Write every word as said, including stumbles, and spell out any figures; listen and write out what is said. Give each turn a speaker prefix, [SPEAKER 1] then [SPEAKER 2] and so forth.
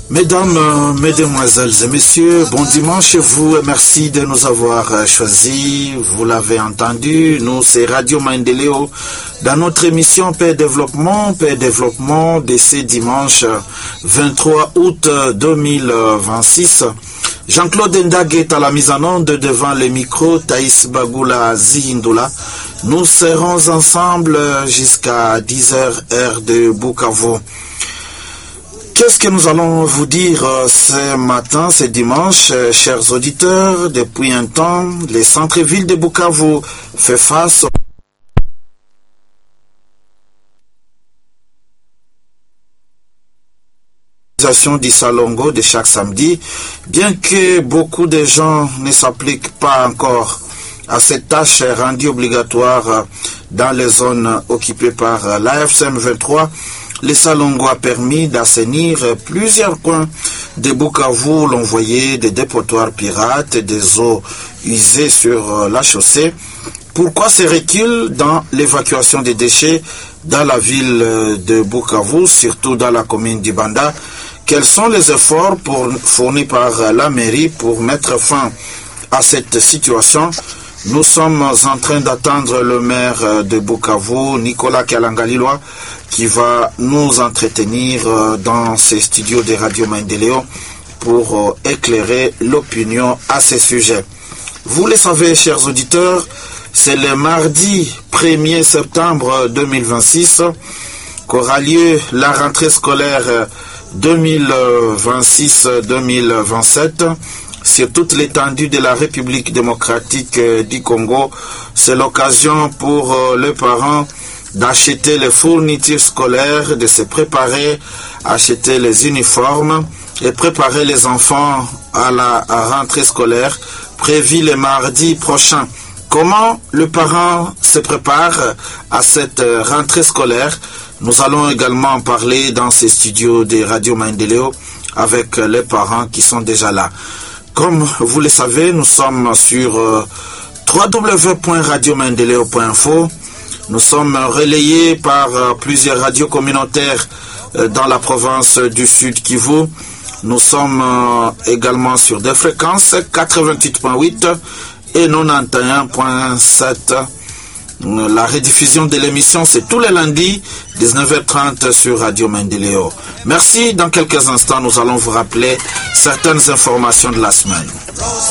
[SPEAKER 1] Mesdames, mesdemoiselles et messieurs, bon dimanche à vous et merci de nous avoir choisis. Vous l'avez entendu, nous c'est Radio Maendeleo dans notre émission Paix et Développement, Paix et Développement de ce dimanche vingt-trois août deux mille vingt-six. Jean-Claude Ndag est à la mise en onde devant les micros, Thaïs Bagoula Zihindula. Nous serons ensemble jusqu'à dix heures heure de Bukavu. Qu'est-ce que nous allons vous dire ce matin, ce dimanche, chers auditeurs? Depuis un temps, les centres-villes de Bukavu font face aux du Salongo de chaque samedi, bien que beaucoup de gens ne s'appliquent pas encore à cette tâche rendue obligatoire dans les zones occupées par l'A F C M vingt-trois. Le Salongo a permis d'assainir plusieurs coins de Bukavu. L'on voyait des dépotoirs pirates et des eaux usées sur la chaussée. Pourquoi ce recul dans l'évacuation des déchets dans la ville de Bukavu, surtout dans la commune d'Ibanda? Quels sont les efforts pour, fournis par la mairie pour mettre fin à cette situation? Nous sommes en train d'attendre le maire de Bukavu, Nicolas Kalangaliloa, qui va nous entretenir dans ces studios de Radio Maendeleo pour éclairer l'opinion à ce sujet. Vous le savez, chers auditeurs, c'est le mardi premier septembre deux mille vingt-six qu'aura lieu la rentrée scolaire deux mille vingt-six deux mille vingt-sept. Sur toute l'étendue de la République démocratique du Congo, c'est l'occasion pour les parents d'acheter les fournitures scolaires, de se préparer, acheter les uniformes et préparer les enfants à la rentrée scolaire prévue le mardi prochain. Comment le parent se prépare à cette rentrée scolaire? Nous allons également en parler dans ces studios de Radio Maendeleo avec les parents qui sont déjà là. Comme vous le savez, nous sommes sur euh, w w w point radio maendeleo point info. Nous sommes relayés par euh, plusieurs radios communautaires euh, dans la province du Sud Kivu. Nous sommes euh, également sur des fréquences quatre-vingt-huit point huit et quatre-vingt-onze point sept. La rediffusion de l'émission, c'est tous les lundis, dix-neuf heures trente sur Radio Maendeleo. Merci. Dans quelques instants, nous allons vous rappeler certaines informations de la semaine.